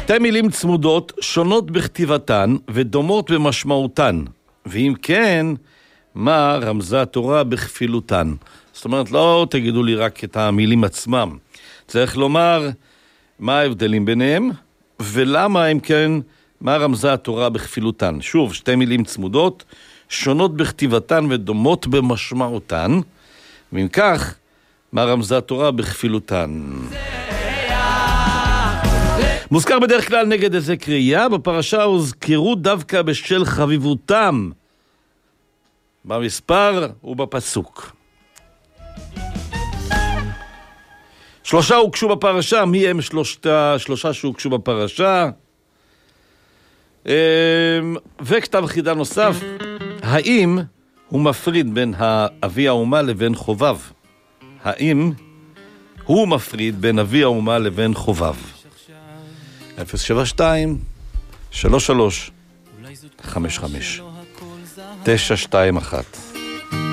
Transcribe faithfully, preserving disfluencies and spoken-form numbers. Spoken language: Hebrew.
שתי מילים צמודות, שונות בכתיבתן ודומות במשמעותן. ואם כן, מה רמזה התורה בכפילותן? זאת אומרת, לא תגידו לי רק את המילים עצמם. צריך לומר מה ההבדלים ביניהם, ולמה אם כן, מה רמזה התורה בכפילותן. שוב, שתי מילים צמודות, שונות בכתיבתן ודומות במשמעותן. ואם כך, מה רמזה התורה בכפילותן? מוזכר בדרך כלל נגד איזה קריאה, בפרשה הוזכרו דווקא בשל חביבותם, במספר ובפסוק. שלושה הוקשו בפרשה, מי הם שלושתה, שלושה שהוקשו בפרשה? וכתב חידה נוסף, האם הוא מפריד בין אבי האומה לבין חובב? האם הוא מפריד בין אבי האומה לבין חובב? אפס שבע שתיים שלוש שלוש חמש חמש תשע שתיים אחת